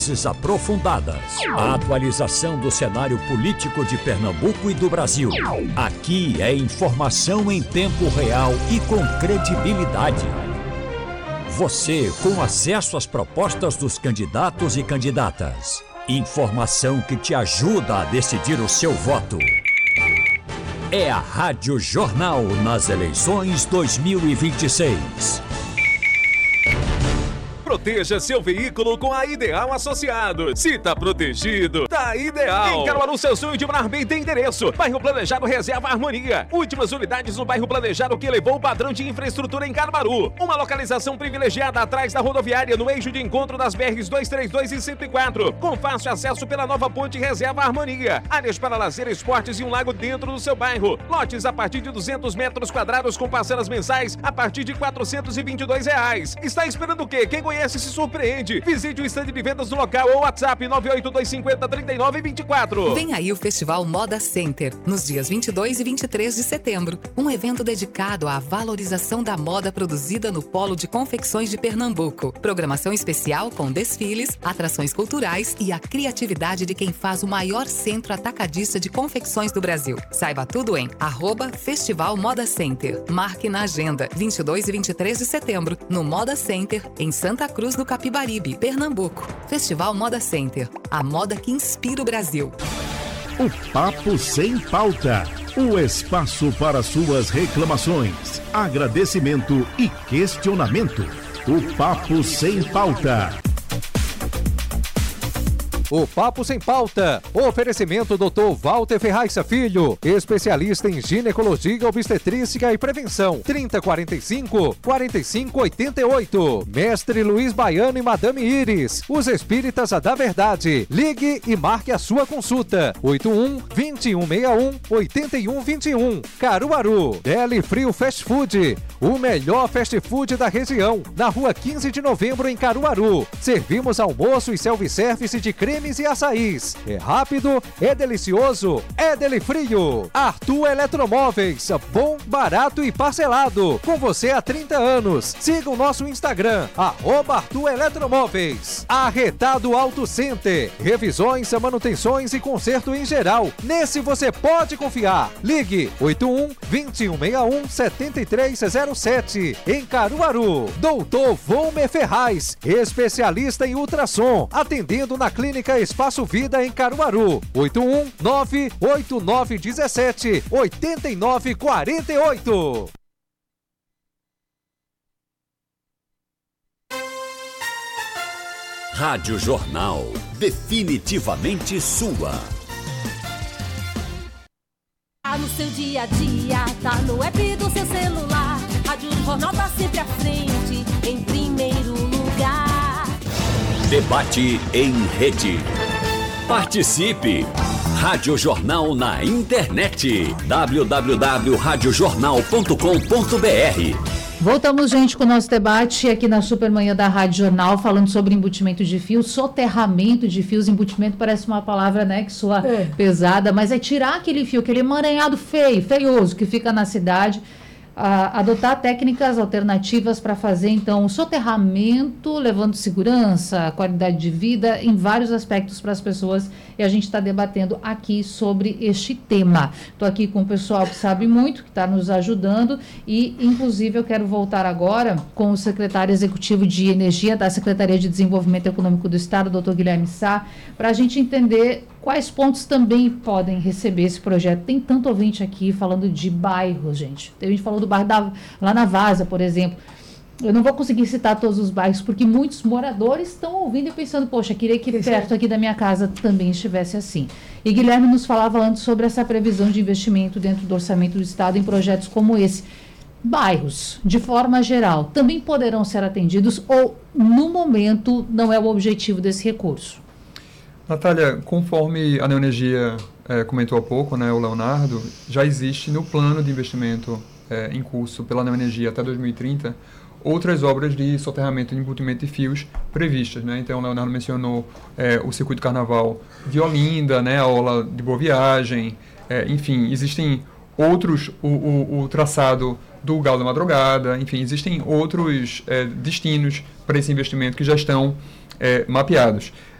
Aprofundadas. A atualização do cenário político de Pernambuco e do Brasil. Aqui é informação em tempo real e com credibilidade. Você com acesso às propostas dos candidatos e candidatas. Informação que te ajuda a decidir o seu voto. É a Rádio Jornal nas eleições 2026. Proteja seu veículo com a Ideal Associados. Se tá protegido, tá ideal. Em Caruaru, seu sonho de morar bem tem endereço. Bairro Planejado Reserva Harmonia. Últimas unidades no bairro Planejado que elevou o padrão de infraestrutura em Caruaru. Uma localização privilegiada atrás da rodoviária no eixo de encontro das BRs 232 e 104. Com fácil acesso pela nova ponte Reserva Harmonia. Áreas para lazer, esportes e um lago dentro do seu bairro. Lotes a partir de 200 metros quadrados com parcelas mensais a partir de R$ 422. Está esperando o quê? Quem conhece se surpreende. Visite o estande de vendas no local ou WhatsApp 982503924. Vem aí o Festival Moda Center, nos dias 22 e 23 de setembro. Um evento dedicado à valorização da moda produzida no Polo de Confecções de Pernambuco. Programação especial com desfiles, atrações culturais e a criatividade de quem faz o maior centro atacadista de confecções do Brasil. Saiba tudo em @Festival Moda Center. Marque na agenda 22 e 23 de setembro, no Moda Center, em Santa Cruz do Capibaribe, Pernambuco. Festival Moda Center, a moda que inspira o Brasil. O Papo Sem Pauta, o espaço para suas reclamações, agradecimento e questionamento. O Papo Sem Pauta. O Papo Sem Pauta. Oferecimento Dr. Walter Ferraissa Filho, especialista em ginecologia, obstetrícia e prevenção. 3045-4588. Mestre Luiz Baiano e Madame Iris, os espíritas da verdade. Ligue e marque a sua consulta. 81-2161-8121. Caruaru. Deli Frio Fast Food, o melhor fast food da região. Na rua 15 de novembro, em Caruaru. Servimos almoço e self-service de creme e açaís. É rápido, é delicioso, é Deli Frio. Arthur Eletromóveis, bom, barato e parcelado. Com você há 30 anos. Siga o nosso Instagram, @Arthur Eletromóveis. Arretado Auto Center, revisões, manutenções e conserto em geral. Nesse você pode confiar. Ligue 81-2161-7307. Em Caruaru. Doutor Volmer Ferraz, especialista em ultrassom, atendendo na Clínica Espaço Vida em Caruaru. 819-8948. Rádio Jornal, definitivamente sua. Tá no seu dia a dia, tá no app do seu celular. Rádio Jornal tá sempre à frente, em primeiro lugar. Debate em rede. Participe! Rádio Jornal na internet. www.radiojornal.com.br. Voltamos, gente, com o nosso debate aqui na Supermanhã da Rádio Jornal, falando sobre embutimento de fios, soterramento de fios. Embutimento parece uma palavra, né, que soa pesada, mas é tirar aquele fio, aquele emaranhado feioso que fica na cidade, adotar técnicas alternativas para fazer, então, o soterramento, levando segurança, qualidade de vida em vários aspectos para as pessoas, e a gente está debatendo aqui sobre este tema. Estou aqui com o pessoal que sabe muito, que está nos ajudando, e, inclusive, eu quero voltar agora com o secretário executivo de Energia da Secretaria de Desenvolvimento Econômico do Estado, doutor Guilherme Sá, para a gente entender quais pontos também podem receber esse projeto. Tem tanto ouvinte aqui falando de bairros, gente. Tem gente falando do bairro lá na Vaza, por exemplo. Eu não vou conseguir citar todos os bairros, porque muitos moradores estão ouvindo e pensando, poxa, queria que perto aqui da minha casa também estivesse assim. E Guilherme nos falava antes sobre essa previsão de investimento dentro do orçamento do Estado em projetos como esse. Bairros, de forma geral, também poderão ser atendidos ou, no momento, não é o objetivo desse recurso? Natália, conforme a Neoenergia comentou há pouco, né, o Leonardo, já existe no plano de investimento em curso pela Neoenergia até 2030 outras obras de soterramento e embutimento de fios previstas, né? Então, o Leonardo mencionou o Circuito Carnaval de Olinda, né, a Orla de Boa Viagem, enfim, existem outros, o traçado do Galo da Madrugada, enfim, existem outros destinos para esse investimento que já estão mapeados.